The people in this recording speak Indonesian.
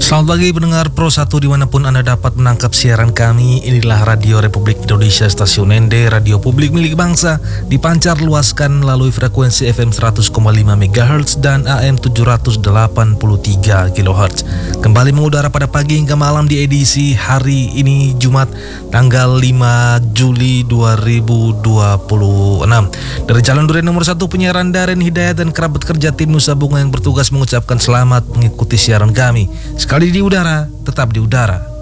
Selamat pagi pendengar Pro 1 dimanapun Anda dapat menangkap siaran kami. Inilah Radio Republik Indonesia, stasiun Ende, radio publik milik bangsa, dipancar luaskan melalui frekuensi FM 100,5 MHz dan AM 783 kHz. Kembali mengudara pada pagi hingga malam di edisi hari ini Jumat tanggal 5 Juli 2026. Dari Jalan Durian nomor 1 penyiaran Daren Hidayat dan kerabat kerja tim Nusa Bunga yang bertugas mengucapkan selamat mengikuti siaran kami. Sekali di udara, tetap di udara.